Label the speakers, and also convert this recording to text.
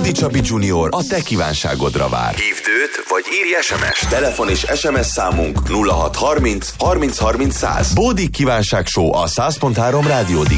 Speaker 1: Bódi Csabi Junior a te kívánságodra vár. Hívd őt, vagy írj SMS-t. Telefon és SMS számunk 0630 30 30 100. Bódi Kívánság Show a 100.3 Rádió